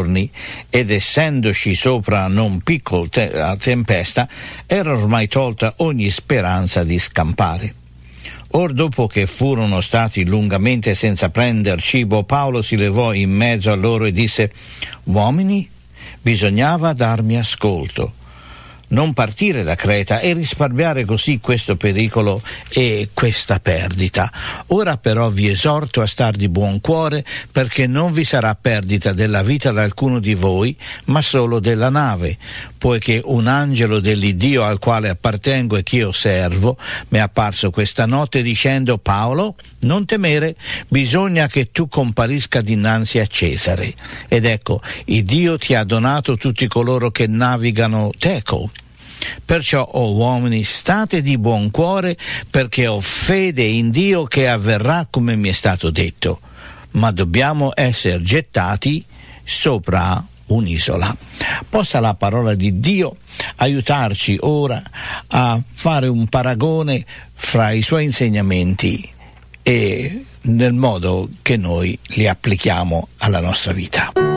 giorni, ed essendoci sopra non piccol tempesta, era ormai tolta ogni speranza di scampare. Or dopo che furono stati lungamente senza prender cibo, Paolo si levò in mezzo a loro e disse: «Uomini, bisognava darmi ascolto, non partire da Creta e risparmiare così questo pericolo e questa perdita. Ora però vi esorto a star di buon cuore, perché non vi sarà perdita della vita di alcuno di voi, ma solo della nave, poiché un angelo dell'Iddio al quale appartengo e che io servo mi è apparso questa notte dicendo: Paolo, non temere, bisogna che tu comparisca dinanzi a Cesare. Ed ecco, il Dio ti ha donato tutti coloro che navigano teco. Perciò, o uomini, state di buon cuore, perché ho fede in Dio che avverrà come mi è stato detto. Ma dobbiamo essere gettati sopra un'isola». Possa la parola di Dio aiutarci ora a fare un paragone fra i suoi insegnamenti e nel modo che noi li applichiamo alla nostra vita.